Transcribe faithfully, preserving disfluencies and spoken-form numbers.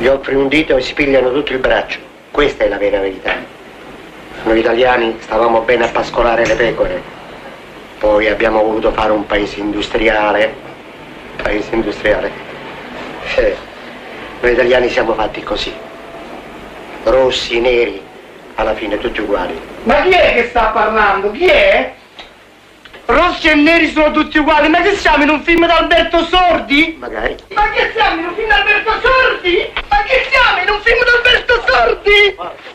Gli offri un dito e si pigliano tutto il braccio. Questa è la vera verità. Noi italiani stavamo bene a pascolare le pecore. Poi abbiamo voluto fare un paese industriale. Paese industriale. Eh, noi italiani siamo fatti così. Rossi, neri, alla fine tutti uguali. Ma chi è che sta parlando? Chi è? Rossi e neri sono tutti uguali, ma che siamo in un film di Alberto Sordi? Magari. Ma che siamo in un film di Alberto Sordi? Ma che siamo in un film di Alberto Sordi?